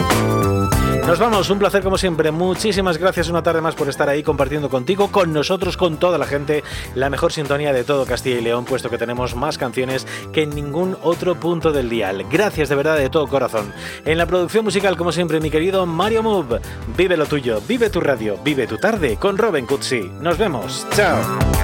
Nos vamos, un placer como siempre. Muchísimas gracias una tarde más por estar ahí compartiendo contigo, con nosotros, con toda la gente, la mejor sintonía de todo Castilla y León, puesto que tenemos más canciones que en ningún otro punto del dial. Gracias de verdad de todo corazón. En la producción musical, como siempre, mi querido Mario Move. Vive lo tuyo, vive tu radio, vive tu tarde con Robin Cutsi. Nos vemos. Chao.